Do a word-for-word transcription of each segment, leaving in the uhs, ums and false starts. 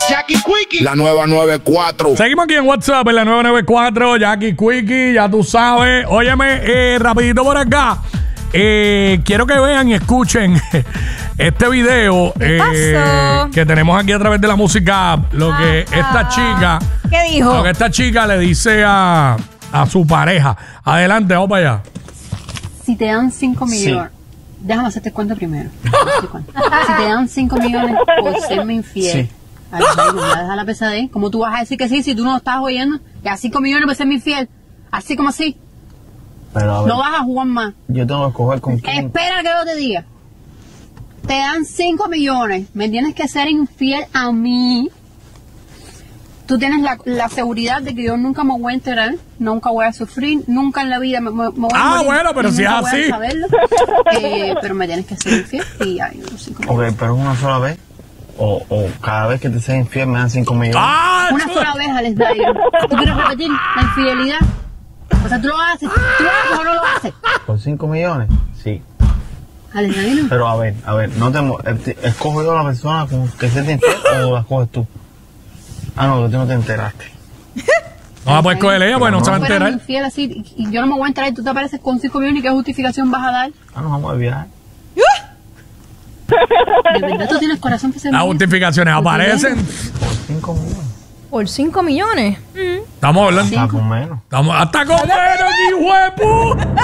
Jackie Quickie, la nueva noventa y cuatro. Seguimos aquí en WhatsApp, en la nueva noventa y cuatro. Jackie Quickie, ya tú sabes. Óyeme, eh, rapidito por acá. Eh, quiero que vean y escuchen este video eh, que tenemos aquí a través de la música. Lo que ah, esta chica, ¿qué dijo? Lo que esta chica le dice a, a su pareja. Adelante, vamos para allá. Si te dan cinco millones, sí. Déjame hacerte cuenta primero. Si te dan cinco millones por serme infiel, sí. Ay, ay, no, deja la pesadez. ¿Cómo tú vas a decir que sí si tú no lo estás oyendo? Que a cinco millones por serme infiel. Así como así. Pero, a ver, no vas a jugar más. Yo tengo que escoger con quién. Espera que yo te diga. Te dan cinco millones. Me tienes que ser infiel a mí. Tú tienes la, la seguridad de que yo nunca me voy a enterar, nunca voy a sufrir, nunca en la vida me, me, me voy a Ah, morir, bueno, pero si es así. Eh, pero me tienes que ser infiel y hay unos cinco millones. Ok, pero una sola vez. O, o cada vez que te seas infiel me dan cinco millones. ¡Ah, una sola vez, Alex Dyer. ¿Tú quieres repetir la infidelidad? O sea, ¿tú lo haces? ¿Tú lo haces o no lo haces? ¿Por cinco millones? Sí. Alex Dyer. Pero a ver, a ver, no te, ¿escojo yo a la persona con que se te infiel o la escoges tú? Ah, no, que tú no te enteraste. No la puedes coger ella, pues no, no se va a enterar. Infiel así, y yo no me voy a enterar y tú te apareces con cinco millones y qué justificación vas a dar. Ah, nos vamos a viajar. ¿De verdad tú tienes corazón que se Las justificaciones aparecen. Por cinco millones. ¿Por cinco millones? Mm. Estamos hablando. Hasta con menos. Estamos, hasta con menos, hijo de puta.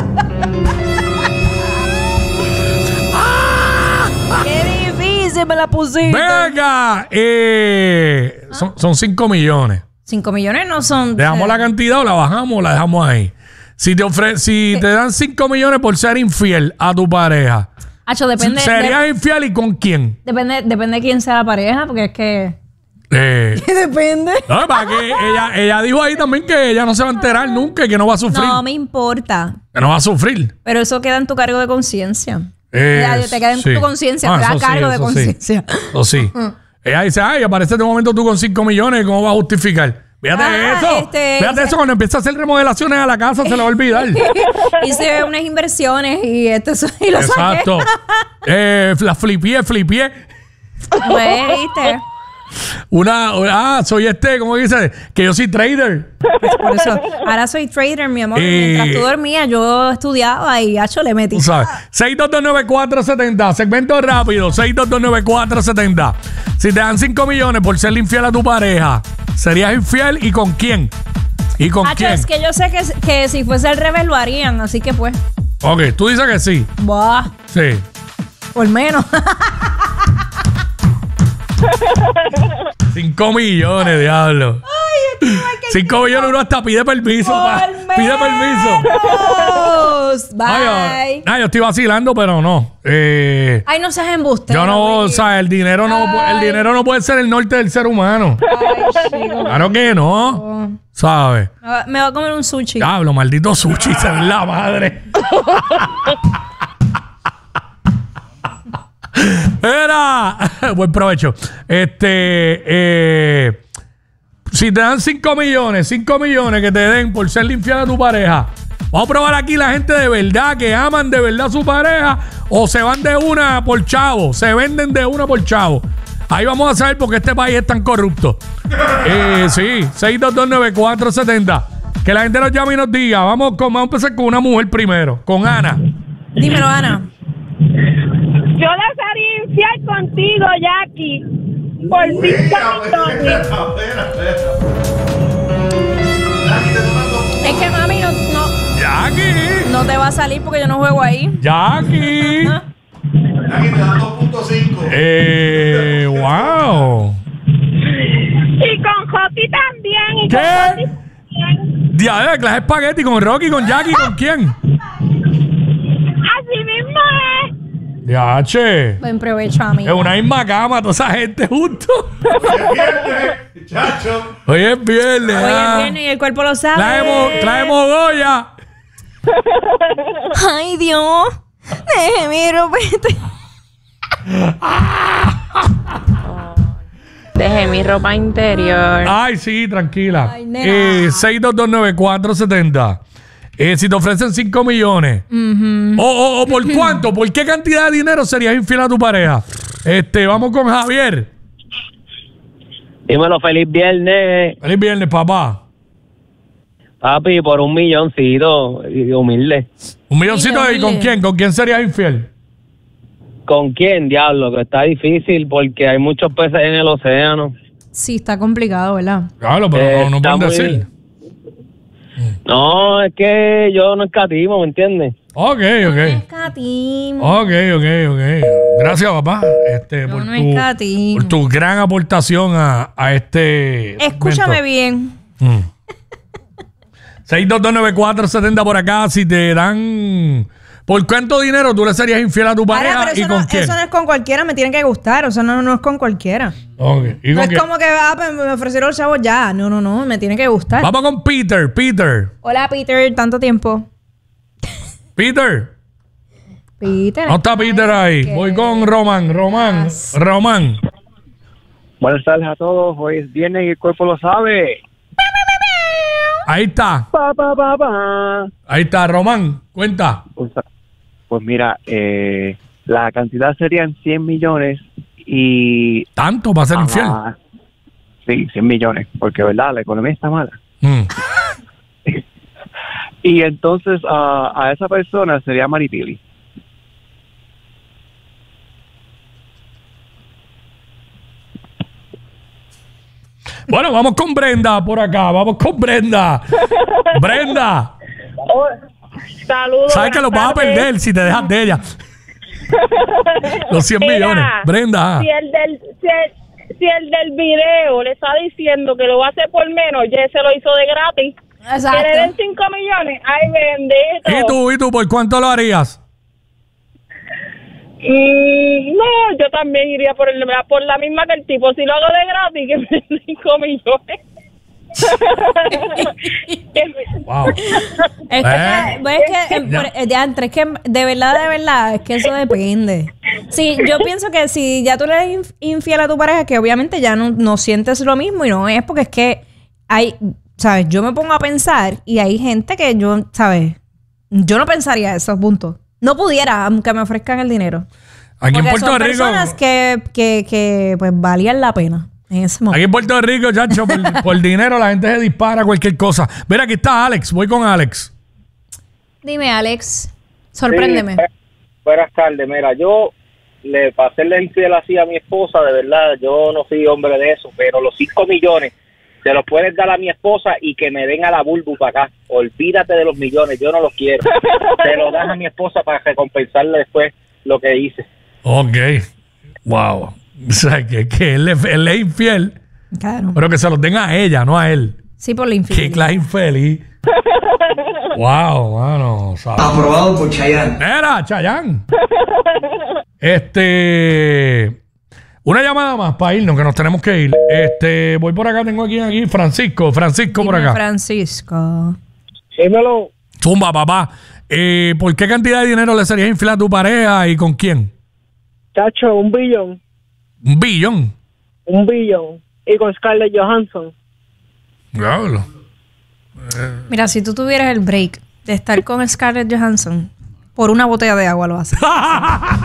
¡Qué difícil me la pusiste! Venga, eh, son, son cinco millones. Cinco millones no son... ¿Dejamos eh, la cantidad o la bajamos o la dejamos ahí? Si te ofre si te dan cinco millones por ser infiel a tu pareja, Acho, depende, ¿serías de, infiel y con quién? Depende, depende de quién sea la pareja, porque es que... Eh, depende. No, para que ella, ella dijo ahí también que ella no se va a enterar nunca y que no va a sufrir. No me importa. Que no va a sufrir. Pero eso queda en tu cargo de conciencia. Eh, te queda en sí. tu conciencia, Ah, te da eso sí, cargo de eso conciencia. Sí. Eso sí. Ella dice, ay, aparece de momento tú con cinco millones, ¿cómo vas a justificar? Fíjate Ah, eso. este, Fíjate eso, cuando empieza a hacer remodelaciones a la casa se le va a olvidar. Hice unas inversiones y esto y lo Exacto. saqué. eh, la flipié, flipié. Pues, ¿viste? Una, una, ah, soy este, ¿cómo dice? Que yo soy trader. Pues por eso, ahora soy trader, mi amor. Eh, Mientras tú dormías, yo estudiaba y hacho le metí. Tú sabes. seis dos dos nueve cuatro siete cero. Segmento rápido. seis dos dos nueve cuatro siete cero. Si te dan cinco millones por ser infiel a tu pareja, ¿serías infiel y con quién? ¿Y con Hacho, quién? es que yo sé que, que si fuese al revés lo harían, así que pues. Ok, tú dices que sí. Buah, Sí. por menos. Cinco millones, diablo. Ay, Cinco millones uno hasta pide permiso. Pa, pide permiso. Bye. Ay, yo, ay, yo estoy vacilando, pero no. Eh, Ay, no seas embustero. yo no, o sea, el dinero no, el dinero no puede ser el norte del ser humano. Ay, chico. Claro que no. ¿Sabes? Me va, me va a comer un sushi. Diablo, maldito sushi, se ve la madre. Era buen provecho. Este, eh, si te dan cinco millones, cinco millones que te den por ser infiel a tu pareja, vamos a probar aquí la gente de verdad que aman de verdad a su pareja o se van de una por chavo, se venden de una por chavo. Ahí vamos a saber por qué este país es tan corrupto. Eh, sí, seis dos dos nueve cuatro siete cero. Que la gente nos llame y nos diga. Vamos, con, vamos a empezar con una mujer primero, con Ana. Dímelo, Ana. Yo la sería infiel contigo, Jackie. Por cinco millones. Es que mami no, no, Jackie. no te va a salir porque yo no juego ahí. Jackie. Jackie te da dos punto cinco. Eh, wow. Y con Jocky también. Y ¿Qué? con Jocky también. Diablo, clase espagueti con Rocky, con Jackie, ¿con quién? Así mismo es. Yache. Buen provecho, amigo. Es una misma cama, toda esa gente junto. Chacho. Hoy es viernes. Hoy ah. es viernes y el cuerpo lo sabe. Traemos, traemos Goya. Ay, Dios. Deje mi ropete. Dejé mi ropa interior. Ay, sí, tranquila. Ay, nena. eh, seis dos dos nueve cuatro siete cero. Eh, si te ofrecen cinco millones. Uh-huh. o, o, o por cuánto, ¿por qué cantidad de dinero serías infiel a tu pareja? Este, vamos con Javier. Dímelo, feliz viernes. Feliz viernes, papá. Papi, por un milloncito, y humilde. Un milloncito, ¿y con quién? ¿Con quién serías infiel? ¿Con quién, diablo? Que está difícil porque hay muchos peces en el océano. Sí, está complicado, ¿verdad? Claro, pero Eh, no, no está pueden muy- decir. No, es que yo no escatimo, ¿me entiendes? Ok, ok. Escatim. Ok, ok, ok. Gracias, papá, este, por, no tu, escatimo. por tu gran aportación a, a este Escúchame segmento. bien. Mm. seis dos dos nueve cuatro siete cero por acá. Si te dan... ¿Por cuánto dinero tú le serías infiel a tu pareja Ahora, pero y eso con no, quién? eso no es con cualquiera, me tiene que gustar. O sea, no, no es con cualquiera. Okay. ¿Y No con es quién? como que ah, pues, me ofrecieron el chavo ya. No, no, no, me tiene que gustar. Vamos con Peter. Peter. Hola, Peter, tanto tiempo. Peter. Peter. No está Peter ahí. Voy con Román. Román. Román. Buenas tardes a todos. Hoy es viernes y el cuerpo lo sabe. Ahí está. Pa, pa, pa, pa. Ahí está, Román. Cuenta. Pues, pues mira, eh, la cantidad serían cien millones y... ¿Tanto para ser infiel? Ah, sí, cien millones, porque verdad, la economía está mala. Mm. Y entonces ah, a esa persona sería Maripili. Bueno, vamos con Brenda por acá. Vamos con Brenda. Brenda. Saludos. ¿Sabes que lo vas a perder si te dejas de ella? Los cien Mira, millones. Brenda. Si el, del, si, el, si el del video le está diciendo que lo va a hacer por menos, ya se lo hizo de gratis. Exacto. Que le den cinco millones. Ay, bendito. ¿Y tú, y tú, por cuánto lo harías? Mm, no, yo también iría por, el, por la misma que el tipo. Si lo hago de gratis, que me den cinco millones. Wow. Es que, Eh. pues, es que, eh, por- eh, ya, entre, es que de verdad, de verdad, es que eso depende. Sí, yo pienso que si ya tú le eres inf- infiel a tu pareja, que obviamente ya no, no sientes lo mismo y no es porque es que hay, ¿sabes? Yo me pongo a pensar y hay gente que yo, ¿sabes? Yo no pensaría eso, punto. No pudiera, aunque me ofrezcan el dinero. Aquí en Porque Puerto son Rico. personas que, que, que pues valían la pena en ese momento. Aquí en Puerto Rico, chacho, por, por dinero la gente se dispara cualquier cosa. Mira, aquí está Alex. Voy con Alex. Dime, Alex, sorpréndeme. Sí, buenas tardes. Mira, yo le para hacerle infiel así a mi esposa, de verdad, yo no soy hombre de eso, pero los cinco millones se los puedes dar a mi esposa y que me den a la bulbu para acá. Olvídate de los millones, yo no los quiero. Se los das a mi esposa para recompensarle después lo que hice. Ok. Wow. O sea, que, que él, es- él es infiel, Claro. pero que se lo den a ella, no a él. Sí, por la Qué infidelidad. clase infeliz. Wow, mano. ¿sabes? Aprobado por Chayanne. Mira, Chayán. Este. Una llamada más para irnos, que nos tenemos que ir. Este, voy por acá, tengo aquí, aquí Francisco. Francisco por Dime, acá. Francisco. Dímelo. Zumba, papá. Eh, ¿Por qué cantidad de dinero le serías infiel a tu pareja y con quién? Chacho, un billón. Un billón. Un billón. Y con Scarlett Johansson. Diablo. Mira, si tú tuvieras el break de estar con Scarlett Johansson, por una botella de agua lo haces.